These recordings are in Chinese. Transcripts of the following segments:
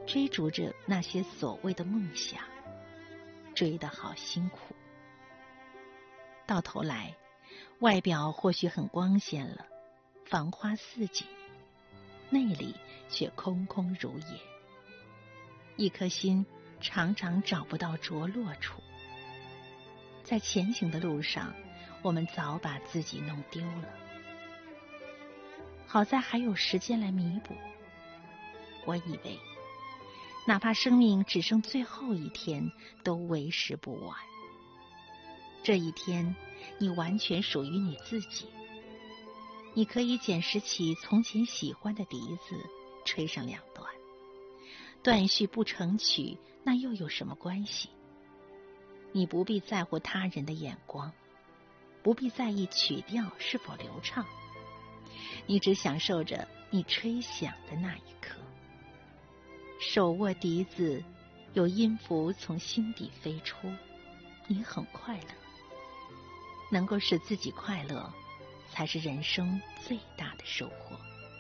追逐着那些所谓的梦想，追得好辛苦。到头来，外表或许很光鲜了，繁花似锦，内里却空空如也。一颗心常常找不到着落处。在前行的路上，我们早把自己弄丢了。好在还有时间来弥补。我以为，哪怕生命只剩最后一天，都为时不晚。这一天，你完全属于你自己。你可以捡拾起从前喜欢的笛子，吹上2段。断续不成曲，那又有什么关系？你不必在乎他人的眼光，不必在意曲调是否流畅，你只享受着你吹响的那一刻。手握笛子，有音符从心底飞出，你很快乐。能够使自己快乐，才是人生最大的收获。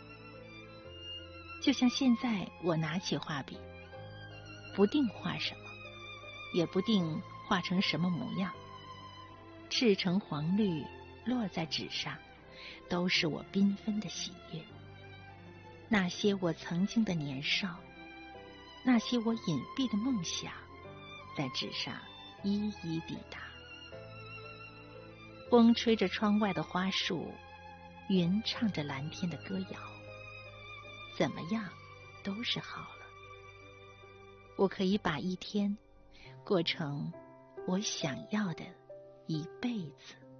就像现在我拿起画笔，不定画什么，也不定画成什么模样，赤橙黄绿落在纸上，都是我缤纷的喜悦。那些我曾经的年少，那些我隐蔽的梦想，在纸上一一抵达。风吹着窗外的花树，云唱着蓝天的歌谣，怎么样都是好了。我可以把一天过成我想要的一辈子。